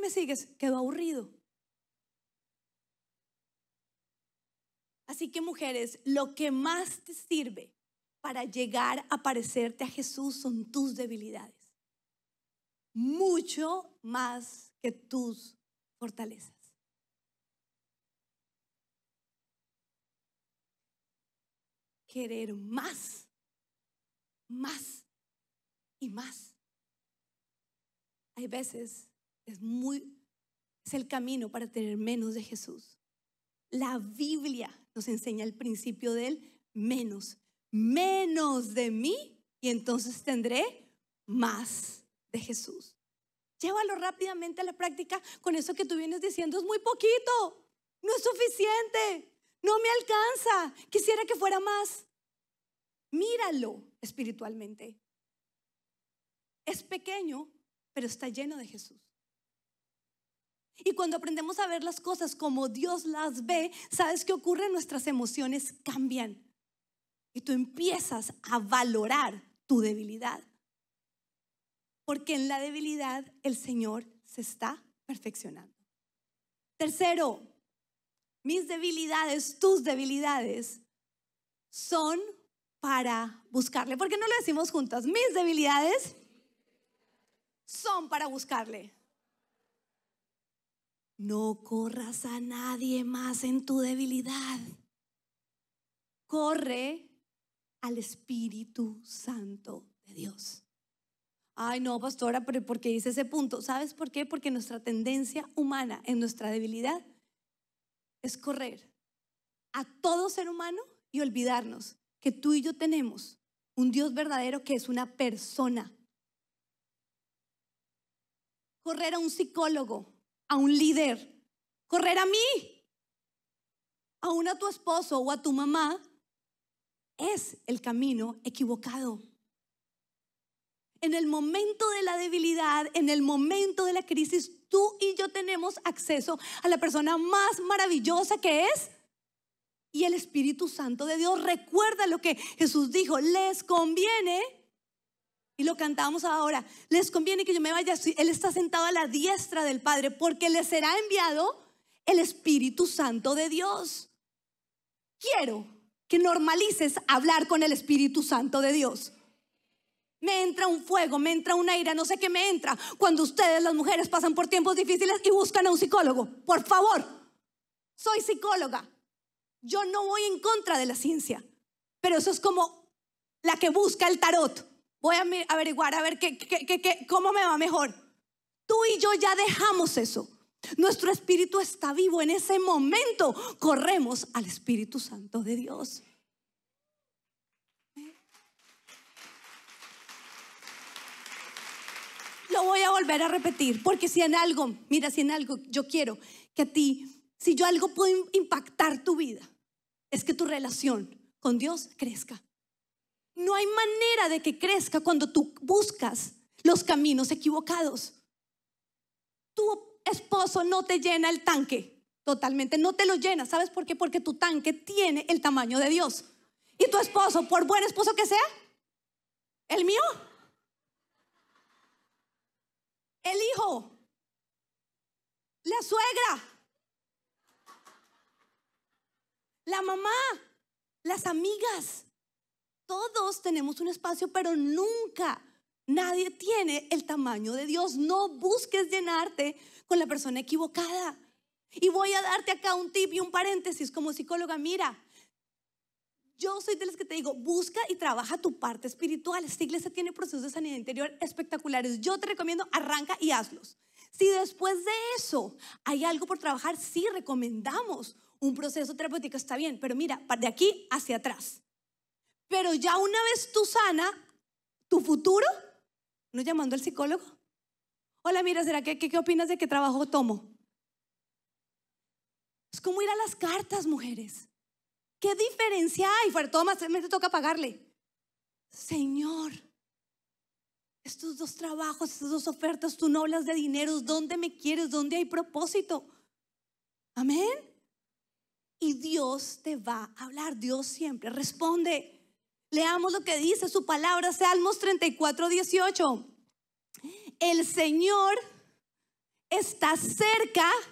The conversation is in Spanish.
le sigues? Quedó aburrido. Así que, mujeres, lo que más te sirve para llegar a parecerte a Jesús son tus debilidades. Mucho más que tus fortalezas. Querer más y más. Hay veces es el camino para tener menos de Jesús. La Biblia nos enseña el principio del menos de mí y entonces tendré más de Jesús. Llévalo rápidamente a la práctica con eso que tú vienes diciendo. Es muy poquito, no es suficiente, no me alcanza, quisiera que fuera más. Míralo espiritualmente. Es pequeño, pero está lleno de Jesús. Y cuando aprendemos a ver las cosas como Dios las ve, ¿sabes qué ocurre? Nuestras emociones cambian. Y tú empiezas a valorar tu debilidad. Porque en la debilidad el Señor se está perfeccionando. Tercero, mis debilidades, tus debilidades son para buscarle. ¿Por qué no lo decimos juntas? Mis debilidades son para buscarle. No corras a nadie más en tu debilidad. Corre al Espíritu Santo de Dios. Ay, no, pastora, pero ¿por qué dice ese punto? ¿Sabes por qué? Porque nuestra tendencia humana en nuestra debilidad es correr a todo ser humano y olvidarnos que tú y yo tenemos un Dios verdadero que es una persona. Correr a un psicólogo, a un líder, correr a mí, aún a tu esposo o a tu mamá, es el camino equivocado. En el momento de la debilidad, en el momento de la crisis, tú y yo tenemos acceso a la persona más maravillosa que es y el Espíritu Santo de Dios. Recuerda lo que Jesús dijo: les conviene, y lo cantamos ahora, les conviene que yo me vaya. Él está sentado a la diestra del Padre porque le será enviado el Espíritu Santo de Dios. Quiero que normalices hablar con el Espíritu Santo de Dios. Me entra un fuego, me entra una ira, no sé qué me entra cuando ustedes, las mujeres, pasan por tiempos difíciles y buscan a un psicólogo. Por favor, soy psicóloga. Yo no voy en contra de la ciencia, pero eso es como la que busca el tarot. Voy a averiguar a ver cómo me va mejor. Tú y yo ya dejamos eso. Nuestro espíritu está vivo. En ese momento corremos al Espíritu Santo de Dios. Lo voy a volver a repetir, porque si en algo yo quiero que a ti, si yo algo puedo impactar tu vida, es que tu relación con Dios crezca. No hay manera de que crezca cuando tú buscas los caminos equivocados. Tu esposo no te llena el tanque totalmente, no te lo llena. ¿Sabes por qué? Porque tu tanque tiene el tamaño de Dios. Y tu esposo, por buen esposo que sea, el mío, el hijo, la suegra, la mamá, las amigas, todos tenemos un espacio, pero nunca nadie tiene el tamaño de Dios. No busques llenarte con la persona equivocada. Y voy a darte acá un tip y un paréntesis como psicóloga. Mira, yo soy de las que te digo, busca y trabaja tu parte espiritual. Esta iglesia tiene procesos de sanidad interior espectaculares. Yo te recomiendo, arranca y hazlos. Si después de eso hay algo por trabajar, sí recomendamos un proceso terapéutico, está bien, pero mira, de aquí hacia atrás. Pero ya una vez tú sana tu futuro, ¿no llamando al psicólogo? Hola, mira, ¿será qué opinas de qué trabajo tomo? Es como ir a las cartas, mujeres. ¿Qué diferencia hay? Fuera todo más, me toca pagarle. Señor, estos dos trabajos, estas dos ofertas, tú no hablas de dinero. ¿Dónde me quieres? ¿Dónde hay propósito? Amén. Y Dios te va a hablar. Dios siempre responde. Leamos lo que dice su palabra, Salmos 34:18. El Señor está cerca